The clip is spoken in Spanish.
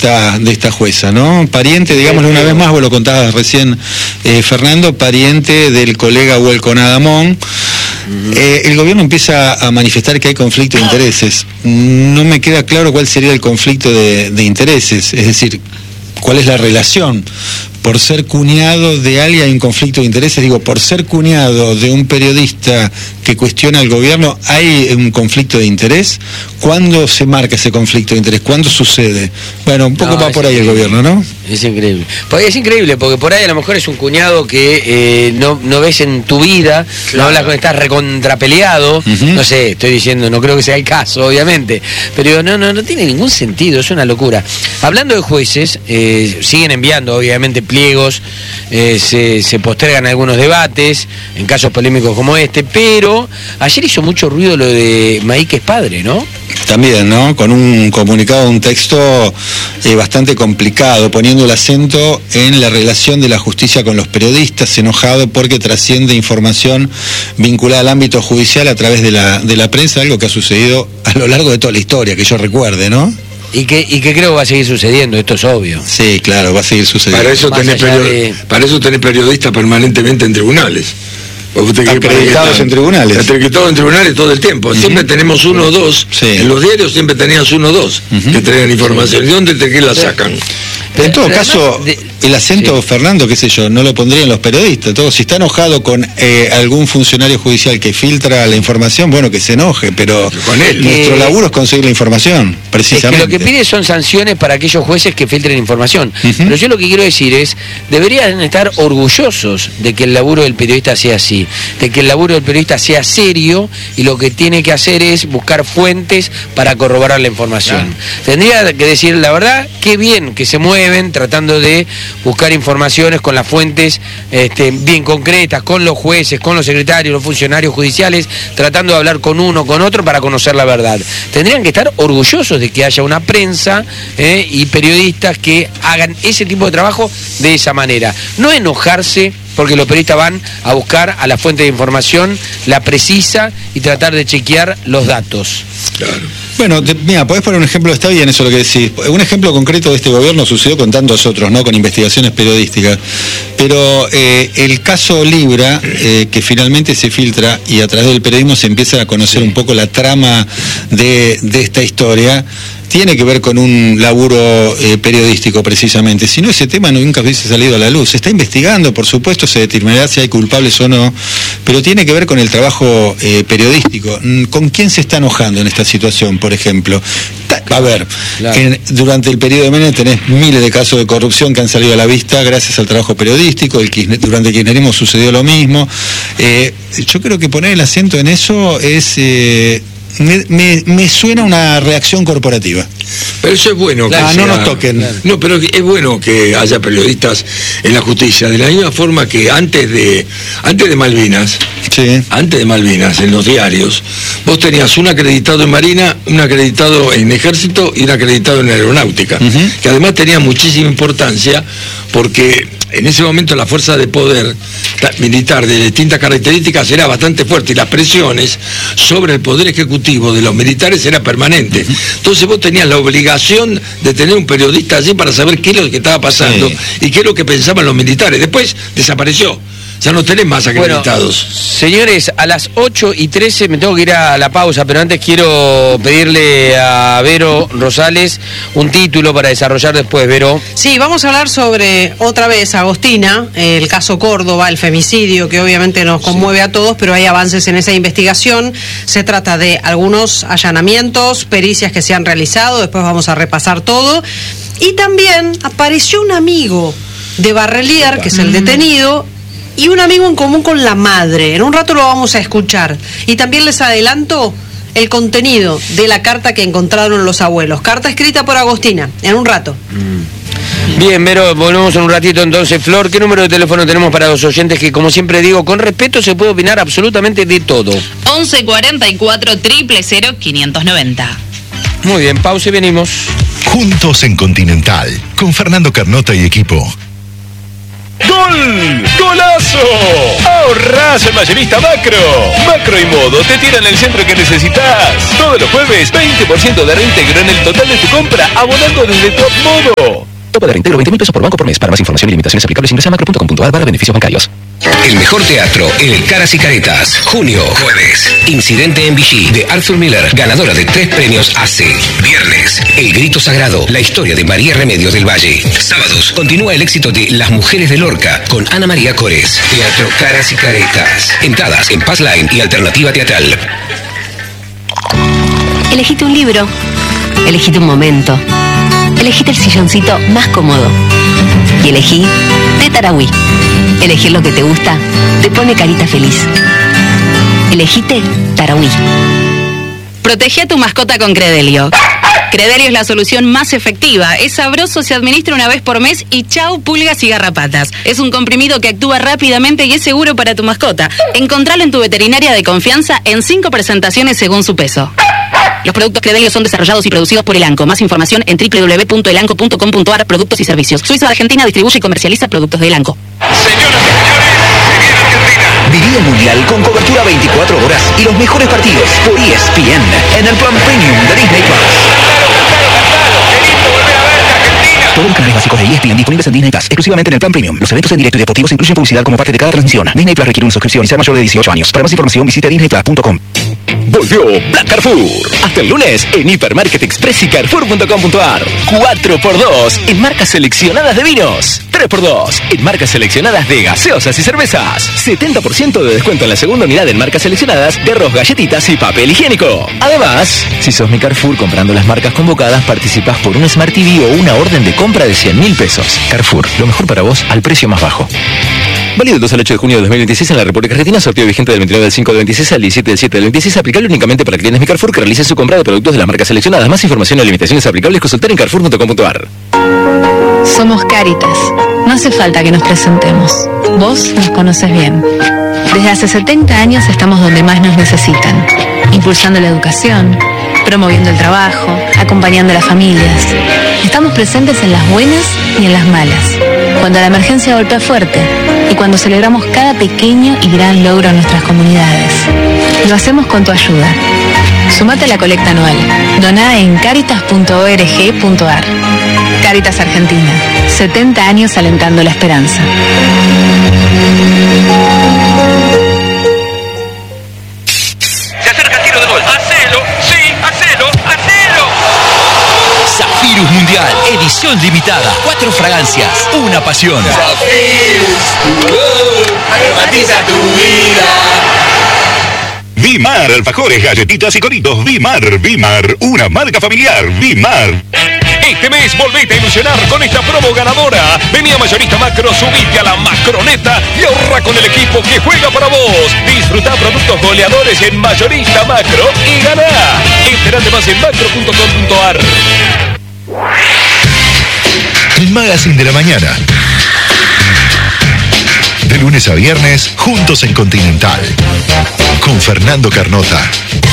esta jueza, ¿no? Pariente, digámoslo una vez más, vos lo contabas recién, Fernando, pariente del colega Welcome Adamón. El gobierno empieza a manifestar que hay conflicto de intereses. No me queda claro cuál sería el conflicto de intereses, es decir, cuál es la relación. Por ser cuñado de alguien hay un conflicto de intereses, digo, por ser cuñado de un periodista que cuestiona al gobierno, ¿hay un conflicto de interés? ¿Cuándo se marca ese conflicto de interés? ¿Cuándo sucede? Bueno, un poco va por ahí el gobierno, ¿no? Es increíble. Es increíble, porque por ahí a lo mejor es un cuñado que no ves en tu vida, claro. No hablas con, estás recontrapeleado, no sé, estoy diciendo, no creo que sea el caso, obviamente, pero no tiene ningún sentido, es una locura. Hablando de jueces, siguen enviando, obviamente, pliegos, se postergan algunos debates, en casos polémicos como este, pero ayer hizo mucho ruido lo de Maíquez Padre, ¿no? También, ¿no? Con un comunicado, un texto bastante complicado, poniendo el acento en la relación de la justicia con los periodistas, enojado porque trasciende información vinculada al ámbito judicial a través de la prensa, algo que ha sucedido a lo largo de toda la historia, que yo recuerde, ¿no? Y que creo que va a seguir sucediendo, esto es obvio. Sí, claro, va a seguir sucediendo. Para eso tenés periodistas permanentemente en tribunales. Acreditados en tribunales. Acreditados en tribunales todo el tiempo. Siempre tenemos uno o dos. Sí. En los diarios siempre tenías uno o dos que traían información. ¿De dónde te la sacan? Pero en todo caso, el acento, Fernando, qué sé yo, no lo pondrían los periodistas. Si está enojado con algún funcionario judicial que filtra la información, bueno, que se enoje, pero con él. Nuestro laburo es conseguir la información, precisamente. Es que lo que pide son sanciones para aquellos jueces que filtren información. Pero yo lo que quiero decir es, deberían estar orgullosos de que el laburo del periodista sea así, de que el laburo del periodista sea serio y lo que tiene que hacer es buscar fuentes para corroborar la información. Claro. Tendría que decir, la verdad, qué bien que se mueven tratando de buscar informaciones con las fuentes bien concretas, con los jueces, con los secretarios, los funcionarios judiciales, tratando de hablar con uno, con otro para conocer la verdad. Tendrían que estar orgullosos de que haya una prensa y periodistas que hagan ese tipo de trabajo de esa manera. No enojarse porque los periodistas van a buscar a la fuente de información, la precisa y tratar de chequear los datos. Claro. Bueno, mira, podés poner un ejemplo, está bien eso lo que decís. Un ejemplo concreto de este gobierno sucedió con tantos otros, ¿no? Con investigaciones periodísticas. Pero el caso Libra, que finalmente se filtra y a través del periodismo se empieza a conocer un poco la trama de esta historia, tiene que ver con un laburo periodístico precisamente. Si no, ese tema nunca hubiese salido a la luz. Se está investigando, por supuesto, se determinará si hay culpables o no, pero tiene que ver con el trabajo periodístico. ¿Con quién se está enojando en esta situación, por ejemplo? A ver, claro. Durante el periodo de Menem tenés miles de casos de corrupción que han salido a la vista gracias al trabajo periodístico. Durante el kirchnerismo sucedió lo mismo. Yo creo que poner el acento en eso es... Me suena una reacción corporativa. Pero eso es bueno. Claro, no nos toquen. Claro. No, pero es bueno que haya periodistas en la justicia, de la misma forma que antes de Malvinas, en los diarios, vos tenías un acreditado en Marina, un acreditado en Ejército y un acreditado en Aeronáutica, que además tenía muchísima importancia porque en ese momento la fuerza de poder militar de distintas características era bastante fuerte y las presiones sobre el poder ejecutivo de los militares era permanente. Entonces vos tenías la obligación de tener un periodista allí para saber qué es lo que estaba pasando y qué es lo que pensaban los militares. Después desapareció. Ya no tenés más acreditados. Bueno, señores, a las 8:13 me tengo que ir a la pausa, pero antes quiero pedirle a Vero Rosales un título para desarrollar después, Vero. Sí, vamos a hablar sobre, otra vez, Agostina, el caso Córdoba, el femicidio, que obviamente nos conmueve a todos, pero hay avances en esa investigación. Se trata de algunos allanamientos, pericias que se han realizado, después vamos a repasar todo. Y también apareció un amigo de Barrelier, que es el detenido, y un amigo en común con la madre. En un rato lo vamos a escuchar. Y también les adelanto el contenido de la carta que encontraron los abuelos. Carta escrita por Agostina, en un rato. Bien, Vero, volvemos en un ratito entonces. Flor, ¿qué número de teléfono tenemos para los oyentes que, como siempre digo, con respeto se puede opinar absolutamente de todo? 11 44 000 590. Muy bien, pausa y venimos. Juntos en Continental, con Fernando Carnota y equipo. ¡Gol! ¡Golazo! ¡Ahorrás en Mayorista Macro! Macro y Modo te tiran el centro que necesitas. Todos los jueves, 20% de reintegro en el total de tu compra, abonando desde Top Modo. Tope de reintegro 20.000 pesos por banco por mes. Para más información y limitaciones aplicables ingresa a macro.com.ar/beneficios bancarios. El mejor teatro en el Caras y Caretas. Junio, jueves. Incidente en Vichy, de Arthur Miller, ganadora de 3 premios AC. Viernes, El Grito Sagrado, la historia de María Remedios del Valle. Sábados, continúa el éxito de Las Mujeres de Lorca, con Ana María Cores. Teatro Caras y Caretas. Entradas en Passline y Alternativa Teatral. Elegite un libro. Elegite un momento. Elegite el silloncito más cómodo. Y elegí de Tarahui. Elegir lo que te gusta te pone carita feliz. Elegite Tarahui. Protege a tu mascota con Credelio. Credelio es la solución más efectiva. Es sabroso, se administra una vez por mes y chau pulgas y garrapatas. Es un comprimido que actúa rápidamente y es seguro para tu mascota. Encontralo en tu veterinaria de confianza en 5 presentaciones según su peso. Los productos Credelio son desarrollados y producidos por Elanco. Más información en www.elanco.com.ar. Productos y servicios. Suiza Argentina distribuye y comercializa productos de Elanco. Señoras y señores, se viene Argentina. Viví el Mundial con cobertura 24 horas y los mejores partidos por ESPN en el plan premium de Disney Plus. Todos los canales básicos de ESPN disponibles en Disney Plus, exclusivamente en el plan premium. Los eventos en directo y deportivos incluyen publicidad como parte de cada transmisión. Disney Plus requiere una suscripción y ser mayor de 18 años. Para más información visite disneyplus.com. Volvió Black Carrefour. Hasta el lunes en Hipermarket Express y Carrefour.com.ar. 4x2 en marcas seleccionadas de vinos. 3x2 en marcas seleccionadas de gaseosas y cervezas. 70% de descuento en la segunda unidad en marcas seleccionadas de arroz, galletitas y papel higiénico. Además, si sos mi Carrefour comprando las marcas convocadas, participás por un Smart TV o una orden de compra de 100.000 pesos. Carrefour, lo mejor para vos al precio más bajo. Válido del 2 al 8 de junio de 2026 en la República Argentina. Sorteo vigente del 29 del 5 del 26 al 17 del 7 del 26. Aplicable únicamente para clientes Mi Carrefour que realicen su compra de productos de las marcas seleccionadas. Más información y limitaciones aplicables consultar en carrefour.com.ar. Somos Cáritas. No hace falta que nos presentemos. Vos nos conoces bien. Desde hace 70 años estamos donde más nos necesitan. Impulsando la educación, promoviendo el trabajo, acompañando a las familias. Estamos presentes en las buenas y en las malas. Cuando la emergencia golpea fuerte y cuando celebramos cada pequeño y gran logro en nuestras comunidades. Lo hacemos con tu ayuda. Sumate a la colecta anual. Doná en caritas.org.ar. Cáritas Argentina. 70 años alentando la esperanza. Se acerca el tiro de gol. ¡Hacelo! ¡Sí! ¡Hacelo! ¡Hacelo! Zafirus Mundial, edición limitada. 4 fragancias, una pasión. Zafirus, aromatiza tu vida. Vimar, alfajores, galletitas y coritos. Vimar, una marca familiar. Vimar. Este mes volvete a ilusionar con esta promo ganadora. Vení a Mayorista Macro, subite a la Macroneta y ahorra con el equipo que juega para vos. Disfruta productos goleadores en Mayorista Macro y ganá. Enterate más en macro.com.ar. El Magazine de la Mañana. De lunes a viernes, juntos en Continental. Con Fernando Carnota.